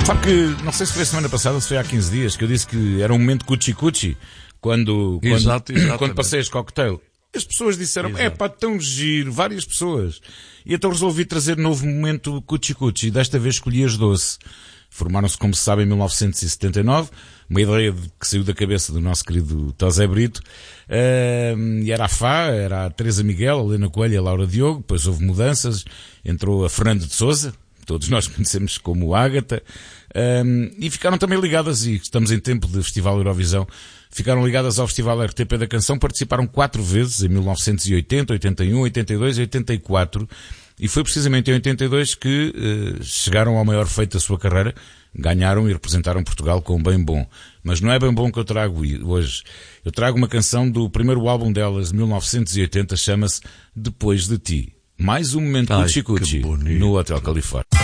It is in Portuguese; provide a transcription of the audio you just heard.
Sabe que, não sei se foi a semana passada ou se foi há 15 dias, que eu disse que era um momento cuchi-cuchi quando passei este cocktail. As pessoas disseram, tão giro, várias pessoas. E então resolvi trazer novo momento cuchi-cuchi, e desta vez escolhi as Doce. Formaram-se, como se sabe, em 1979, uma ideia que saiu da cabeça do nosso querido Tosé Brito, e era a Fá, era a Teresa Miguel, a Helena Coelho e a Laura Diogo, depois houve mudanças, entrou a Fernanda de Sousa, todos nós conhecemos como Ágata, e ficaram também ligadas, e estamos em tempo de Festival Eurovisão, ficaram ligadas ao Festival RTP da Canção, participaram 4 vezes, em 1980, 81, 82 e 84, e foi precisamente em 82 que chegaram ao maior feito da sua carreira, ganharam e representaram Portugal com Bem Bom. Mas não é Bem Bom que eu trago hoje. Eu trago uma canção do primeiro álbum delas, de 1980, chama-se Depois de Ti. Mais um momento cuchi-cuchi no Hotel Califórnia.